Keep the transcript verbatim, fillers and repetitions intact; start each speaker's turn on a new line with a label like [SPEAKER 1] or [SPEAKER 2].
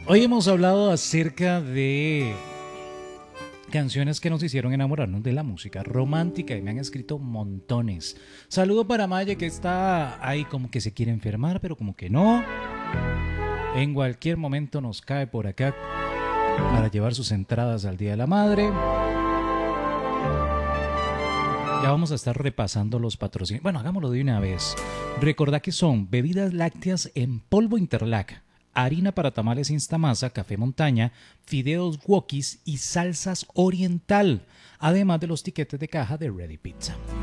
[SPEAKER 1] Hoy hemos hablado acerca de canciones que nos hicieron enamorarnos de la música romántica y me han escrito montones. Saludo para Maya que está ahí como que se quiere enfermar, pero como que no. En cualquier momento nos cae por acá para llevar sus entradas al Día de la Madre. Ya vamos a estar repasando los patrocinios. Bueno, hagámoslo de una vez. Recordá que son bebidas lácteas en polvo Interlac, harina para tamales Instamasa, café montaña, fideos wokis y salsas oriental, además de los tiquetes de caja de Ready Pizza.